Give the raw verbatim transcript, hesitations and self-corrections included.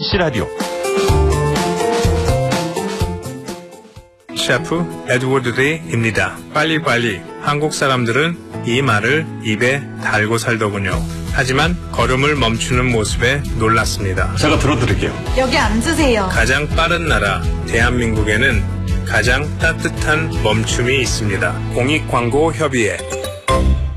엠비씨 라디오. 셰프 에드워드 데이입니다. 빨리빨리. 한국 사람들은 이 말을 입에 달고 살더군요. 하지만 걸음을 멈추는 모습에 놀랐습니다. 제가 들어드릴게요. 여기 앉으세요. 가장 빠른 나라 대한민국에는 가장 따뜻한 멈춤이 있습니다. 공익광고협의회